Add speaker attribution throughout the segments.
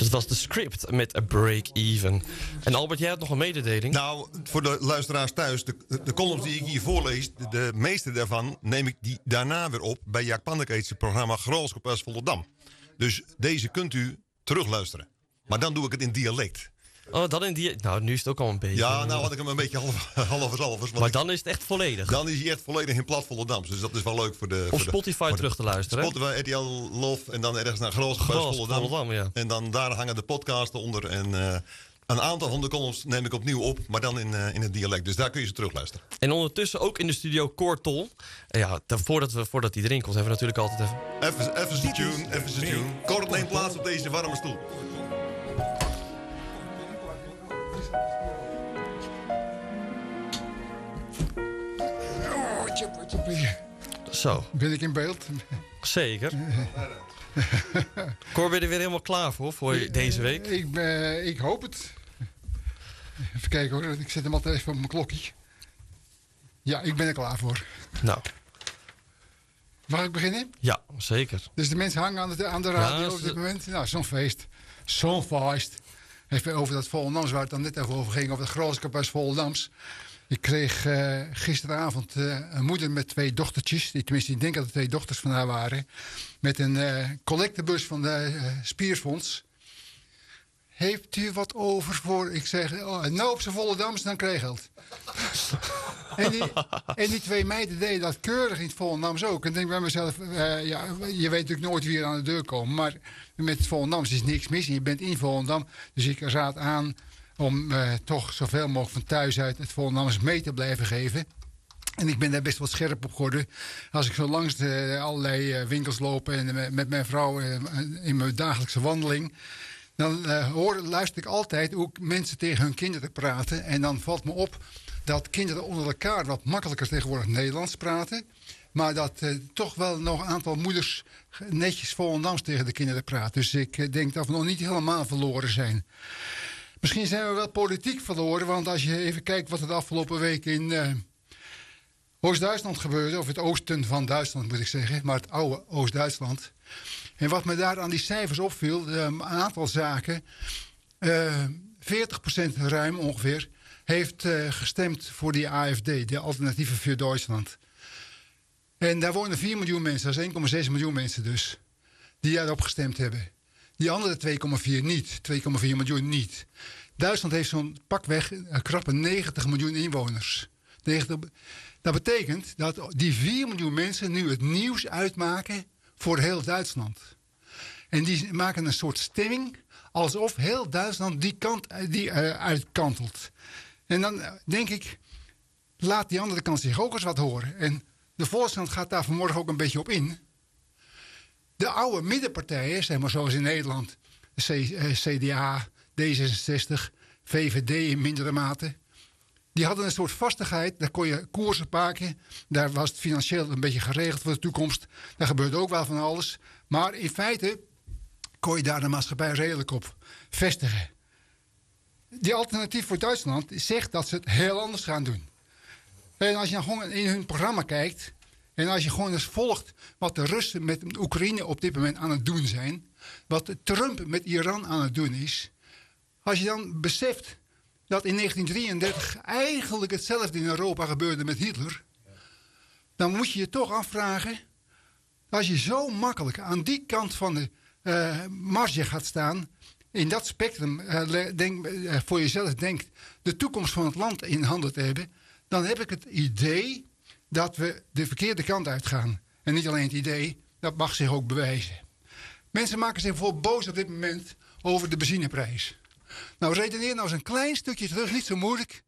Speaker 1: Dat was de Script met A Break Even. En Albert, jij had nog een mededeling?
Speaker 2: Nou, voor de luisteraars thuis, de columns die ik hier voorlees, de meeste daarvan neem ik die daarna weer op bij Jaak Pannekeets programma Graafschap uit Volendam. Dus deze kunt u terugluisteren. Maar dan doe ik het in dialect.
Speaker 1: Oh, dan in die... Nou, nu is het ook al een beetje...
Speaker 2: Ja, nou had ik hem een beetje half.
Speaker 1: Maar dan is het echt volledig.
Speaker 2: Dan is hij echt volledig in plat Volendams. Dus dat is wel leuk voor de...
Speaker 1: Op Spotify terug te luisteren.
Speaker 2: Spotify, RTL Love en dan ergens naar Graafschap Volendam.
Speaker 1: Ja.
Speaker 2: En dan daar hangen de podcasten onder. En een aantal van de columns neem ik opnieuw op. Maar dan in het dialect. Dus daar kun je ze terugluisteren.
Speaker 1: En ondertussen ook in de studio Cor Tol. Ja, voordat hij erin komt, hebben we natuurlijk altijd even...
Speaker 2: Even zijn tune. Cor neemt plaats op deze warme stoel.
Speaker 1: Zo.
Speaker 3: Ben ik in beeld?
Speaker 1: Zeker. Cor, ben je er weer helemaal klaar voor deze week?
Speaker 3: Ik hoop het. Even kijken hoor, ik zet hem altijd even op mijn klokje. Ja, ik ben er klaar voor.
Speaker 1: Nou.
Speaker 3: Mag ik beginnen?
Speaker 1: Ja, zeker.
Speaker 3: Dus de mensen hangen aan de radio op dit moment. Nou, zo'n feest. Zo'n feest. Even over dat Volendams, waar het dan net even over ging, over het Graafschap Volendams. Ik kreeg gisteravond een moeder met 2 dochtertjes. Tenminste, ik denk dat het 2 dochters van haar waren. Met een collectebus van de Spiersfonds. Heeft u wat over voor... Ik zeg, nou op z'n Volendams, dan krijg je geld. en die 2 meiden deden dat keurig in het Volendams ook. En ik denk bij mezelf, je weet natuurlijk nooit wie er aan de deur komt. Maar met het Volendams is niks mis. En je bent in Volendam. Dus ik raad aan om toch zoveel mogelijk van thuis uit het Volendams mee te blijven geven. En ik ben daar best wel scherp op geworden. Als ik zo langs allerlei winkels loop en met mijn vrouw in mijn dagelijkse wandeling, dan luister ik altijd hoe mensen tegen hun kinderen praten. En dan valt me op dat kinderen onder elkaar wat makkelijker tegenwoordig Nederlands praten. Maar dat toch wel nog een aantal moeders netjes Volendams tegen de kinderen praten. Dus ik denk dat we nog niet helemaal verloren zijn. Misschien zijn we wel politiek verloren. Want als je even kijkt wat er de afgelopen week in Oost-Duitsland gebeurde. Of het oosten van Duitsland moet ik zeggen. Maar het oude Oost-Duitsland. En wat me daar aan die cijfers opviel. Een aantal zaken. 40% ruim ongeveer. Heeft gestemd voor die AfD. De Alternatieve voor Duitsland. En daar wonen 4 miljoen mensen. Dat is 1,6 miljoen mensen dus. Die daarop gestemd hebben. Die andere 2,4 niet. 2,4 miljoen niet. Duitsland heeft zo'n pakweg een krappe 90 miljoen inwoners. Dat betekent dat die 4 miljoen mensen nu het nieuws uitmaken voor heel Duitsland. En die maken een soort stemming alsof heel Duitsland die uitkantelt. En dan denk ik, laat die andere kant zich ook eens wat horen. En de Volkskrant gaat daar vanmorgen ook een beetje op in. De oude middenpartijen, zeg maar zoals in Nederland, CDA, D66, VVD in mindere mate, die hadden een soort vastigheid. Daar kon je koersen pakken. Daar was het financieel een beetje geregeld voor de toekomst. Daar gebeurde ook wel van alles. Maar in feite kon je daar de maatschappij redelijk op vestigen. Die Alternatief voor Duitsland zegt dat ze het heel anders gaan doen. En als je nou gewoon in hun programma kijkt, en als je gewoon eens volgt wat de Russen met Oekraïne op dit moment aan het doen zijn, wat Trump met Iran aan het doen is, als je dan beseft dat in 1933 eigenlijk hetzelfde in Europa gebeurde met Hitler, dan moet je je toch afvragen, als je zo makkelijk aan die kant van de marge gaat staan, in dat spectrum voor jezelf denkt de toekomst van het land in handen te hebben, dan heb ik het idee dat we de verkeerde kant uitgaan. En niet alleen het idee, dat mag zich ook bewijzen. Mensen maken zich bijvoorbeeld boos op dit moment over de benzineprijs. Nou, redeneer nou eens een klein stukje terug, niet zo moeilijk.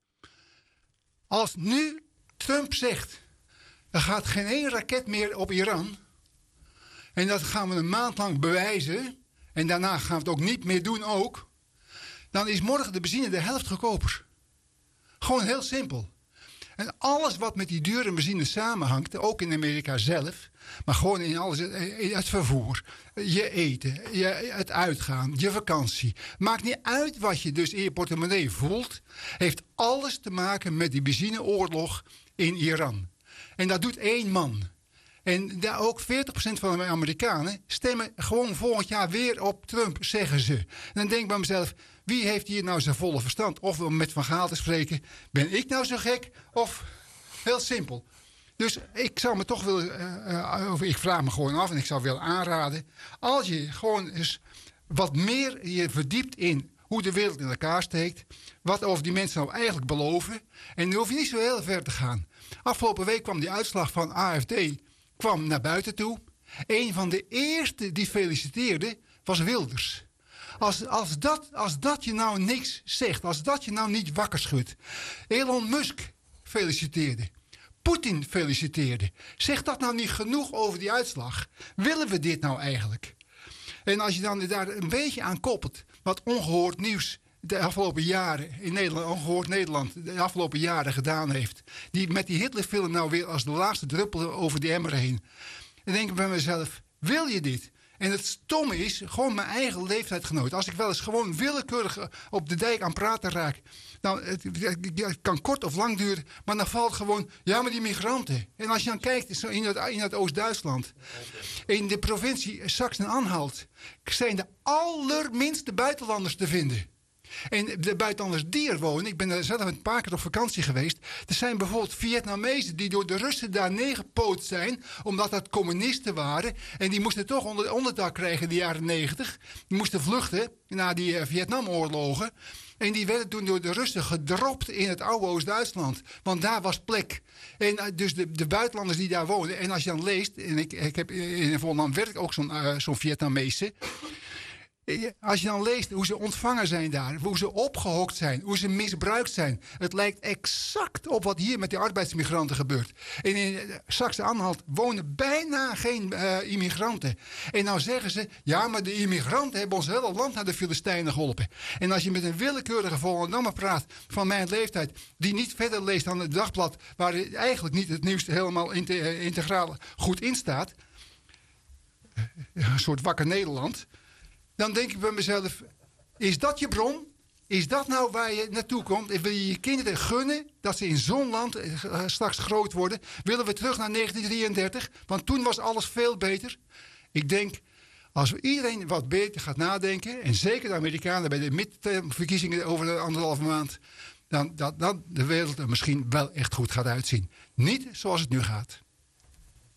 Speaker 3: Als nu Trump zegt, er gaat geen 1 raket meer op Iran, en dat gaan we een maand lang bewijzen, en daarna gaan we het ook niet meer doen ook, dan is morgen de benzine de helft goedkoper. Gewoon heel simpel. En alles wat met die dure benzine samenhangt, ook in Amerika zelf, maar gewoon in alles, het vervoer, je eten, het uitgaan, je vakantie. Maakt niet uit wat je dus in je portemonnee voelt, heeft alles te maken met die benzineoorlog in Iran. En dat doet 1 man. En daar ook 40% van de Amerikanen stemmen gewoon volgend jaar weer op Trump, zeggen ze. En dan denk ik bij mezelf, wie heeft hier nou zijn volle verstand? Of om met Van Gaal te spreken, ben ik nou zo gek? Of heel simpel. Dus ik zou me toch willen, ik vraag me gewoon af en ik zou willen aanraden, als je gewoon eens wat meer je verdiept in hoe de wereld in elkaar steekt, wat over die mensen nou eigenlijk beloven. En dan hoef je niet zo heel ver te gaan. Afgelopen week kwam die uitslag van AFD naar buiten toe. Een van de eerste die feliciteerde was Wilders. Als dat je nou niks zegt, als dat je nou niet wakker schudt. Elon Musk feliciteerde. Poetin feliciteerde. Zegt dat nou niet genoeg over die uitslag? Willen we dit nou eigenlijk? En als je dan daar een beetje aan koppelt, wat ongehoord nieuws de afgelopen jaren in Nederland, ongehoord Nederland, de afgelopen jaren gedaan heeft. Die met die Hitlerfilm nou weer als de laatste druppel over de emmer heen. Dan denk ik bij mezelf, wil je dit? En het stomme is, gewoon mijn eigen leeftijdgenoot. Als ik wel eens gewoon willekeurig op de dijk aan praten raak. Nou, het kan kort of lang duren, maar dan valt gewoon, ja, maar die migranten. En als je dan kijkt in het Oost-Duitsland, in de provincie Sachsen-Anhalt, zijn de allerminste buitenlanders te vinden. En de buitenlanders die er wonen, ik ben er zelf een paar keer op vakantie geweest. Er zijn bijvoorbeeld Vietnamezen die door de Russen daar neergepoot zijn, omdat dat communisten waren. En die moesten toch onderdak krijgen in de jaren 90. Die moesten vluchten na die Vietnamoorlogen. En die werden toen door de Russen gedropt in het oude Oost-Duitsland. Want daar was plek. En dus de buitenlanders die daar wonen. En als je dan leest, en ik heb in Volendam werk ook zo'n Vietnamese. Als je dan leest hoe ze ontvangen zijn daar, hoe ze opgehokt zijn, hoe ze misbruikt zijn. Het lijkt exact op wat hier met die arbeidsmigranten gebeurt. En in Sachsen-Anhalt wonen bijna geen immigranten. En nou zeggen ze, ja, maar de immigranten hebben ons hele land naar de Filistijnen geholpen. En als je met een willekeurige Volendammer praat van mijn leeftijd, die niet verder leest dan het dagblad, waar eigenlijk niet het nieuws helemaal integraal goed in staat, een soort wakker Nederland, dan denk ik bij mezelf, is dat je bron? Is dat nou waar je naartoe komt? En wil je je kinderen gunnen dat ze in zo'n land straks groot worden? Willen we terug naar 1933? Want toen was alles veel beter. Ik denk, als we iedereen wat beter gaat nadenken, en zeker de Amerikanen bij de midtermverkiezingen over de 1,5 maand, dan de wereld er misschien wel echt goed gaat uitzien. Niet zoals het nu gaat.